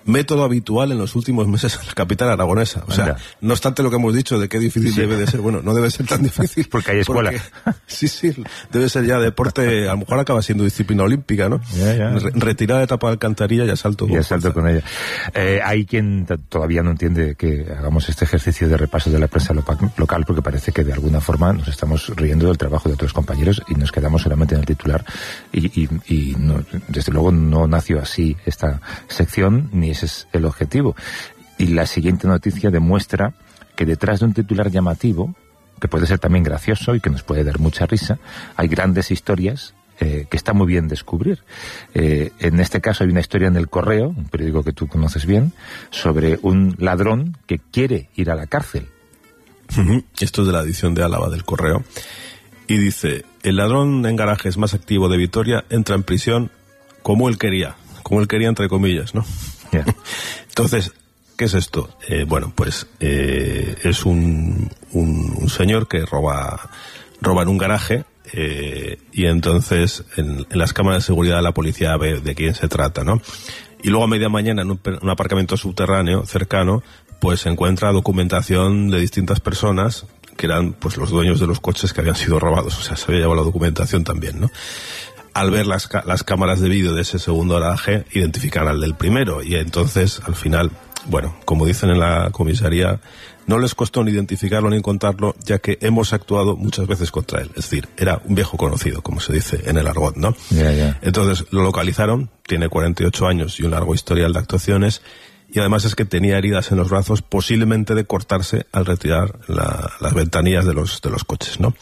método habitual en los últimos meses en la capital aragonesa. O sea, no obstante lo que hemos dicho de qué difícil debe de ser, bueno, no debe ser tan difícil. Porque hay escuela. Sí, debe ser ya deporte, a lo mejor acaba siendo disciplina olímpica, ¿no? Retirada de tapa de alcantarilla y asalto. Y asalto con ella. Hay quien todavía no entiende que hagamos este ejercicio de repaso de la prensa local, porque parece que de alguna forma nos estamos riendo del trabajo de otros compañeros y nos quedamos solamente en el titular. Y no, desde luego no nació así esta sección, ni ese es el objetivo. Y la siguiente noticia demuestra que detrás de un titular llamativo, que puede ser también gracioso y que nos puede dar mucha risa, hay grandes historias que está muy bien descubrir. En este caso hay una historia en El Correo, un periódico que tú conoces bien, sobre un ladrón que quiere ir a la cárcel. Esto es de la edición de Álava del Correo. Y dice: el ladrón en garajes más activo de Vitoria entra en prisión como él quería entre comillas, ¿no? Yeah. Entonces, ¿qué es esto? Bueno, pues es un señor que roba en un garaje, y entonces en las cámaras de seguridad la policía ve de quién se trata, ¿no? Y luego a media mañana en un aparcamiento subterráneo cercano, pues se encuentra documentación de distintas personas que eran pues los dueños de los coches que habían sido robados. O sea, se había llevado la documentación también, ¿no? Al ver las cámaras de vídeo de ese segundo garaje, identifican al del primero. Y entonces, al final, bueno, como dicen en la comisaría, no les costó ni identificarlo ni encontrarlo, ya que hemos actuado muchas veces contra él. Es decir, era un viejo conocido, como se dice en el argot, ¿no? Entonces lo localizaron, tiene 48 años y un largo historial de actuaciones, y además es que tenía heridas en los brazos, posiblemente de cortarse al retirar las ventanillas de los coches, ¿no?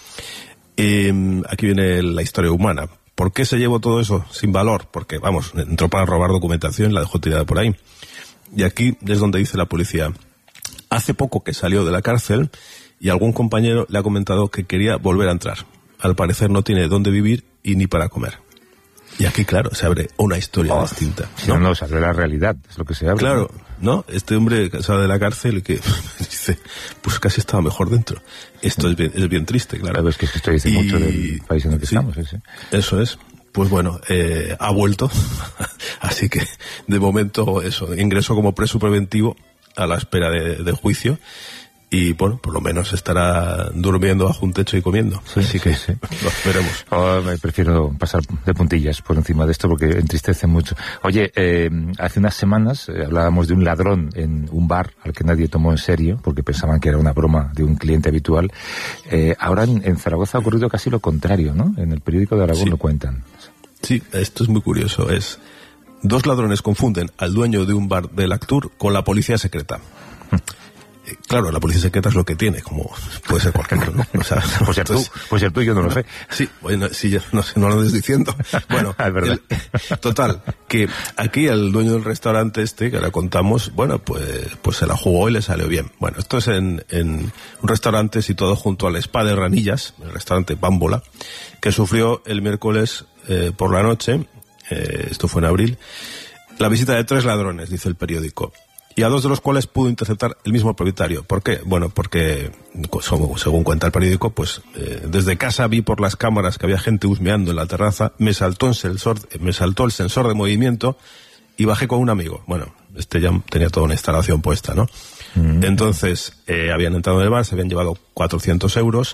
Aquí viene la historia humana. ¿Por qué se llevó todo eso sin valor? Porque, vamos, entró para robar documentación y la dejó tirada por ahí. Y aquí es donde dice la policía: hace poco que salió de la cárcel y algún compañero le ha comentado que quería volver a entrar. Al parecer no tiene dónde vivir y ni para comer. Y aquí, claro, se abre una historia distinta, ¿no? No, se abre la realidad, es lo que se abre. Claro, ¿no? Este hombre que sale de la cárcel y que dice, pues casi estaba mejor dentro. Esto es bien triste, claro. Claro, es que esto dice mucho del país en el que estamos. Sí. Eso es. Pues bueno, ha vuelto. Así que, de momento, eso, ingresó como preso preventivo a la espera de juicio. Y bueno, por lo menos estará durmiendo bajo un techo y comiendo. Así que lo veremos. Me prefiero pasar de puntillas por encima de esto porque entristece mucho. Oye, hace unas semanas hablábamos de un ladrón en un bar al que nadie tomó en serio porque pensaban que era una broma de un cliente habitual. Ahora en Zaragoza ha ocurrido casi lo contrario, ¿no? En el periódico de Aragón lo cuentan. Sí, esto es muy curioso. Dos ladrones confunden al dueño de un bar de Lactur con la policía secreta. Claro, la policía secreta es lo que tiene, como puede ser cualquier, ¿no? O sea, pues ser tú, yo no lo sé. Sí, bueno, sí, no sé, no lo andes diciendo. Bueno, es verdad. Total, que aquí el dueño del restaurante que ahora contamos, bueno, pues se la jugó y le salió bien. Bueno, esto es en un restaurante situado junto al Spa de Ranillas, el restaurante Bámbola, que sufrió el miércoles por la noche, esto fue en abril, la visita de 3 ladrones, dice el periódico. Y a 2 de los cuales pudo interceptar el mismo propietario. ¿Por qué? Bueno, porque, según cuenta el periódico, pues desde casa vi por las cámaras que había gente husmeando en la terraza, me saltó el sensor de movimiento y bajé con un amigo. Bueno, ya tenía toda una instalación puesta, ¿no? Entonces, habían entrado en el bar, se habían llevado 400 euros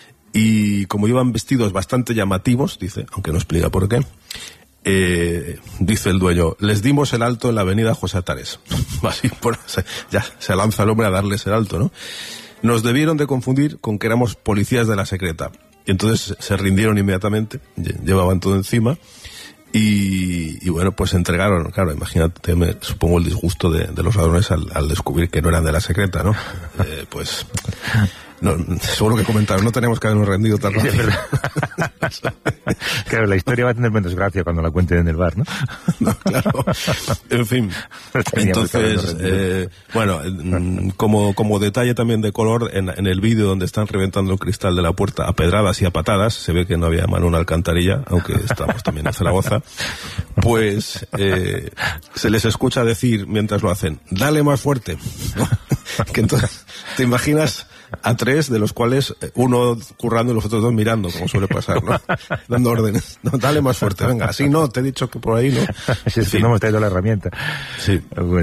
y como iban vestidos bastante llamativos, dice, aunque no explica por qué, dice el dueño, les dimos el alto en la avenida José Atares. Así, bueno, ya se lanza el hombre a darles el alto, ¿no? Nos debieron de confundir con que éramos policías de la secreta. Y entonces se rindieron inmediatamente, llevaban todo encima, y bueno, pues se entregaron. Claro, imagínate, supongo el disgusto de los ladrones al descubrir que no eran de la secreta, ¿no? Pues... No, seguro que comentaron, no tenemos que habernos rendido tan rápido. Claro, la historia va a tener menos gracia cuando la cuenten en el bar, ¿no? No, claro. En fin. Entonces, bueno, como detalle también de color, en el vídeo donde están reventando el cristal de la puerta a pedradas y a patadas, se ve que no había mano en una alcantarilla, aunque estamos también en Zaragoza, pues se les escucha decir mientras lo hacen, dale más fuerte, ¿no? Que entonces, ¿te imaginas a 3, de los cuales uno currando y los otros 2 mirando, como suele pasar, ¿no? Dando órdenes. No, dale más fuerte, venga. Así no, te he dicho que por ahí no. Si es que no hemos traído la herramienta. Sí.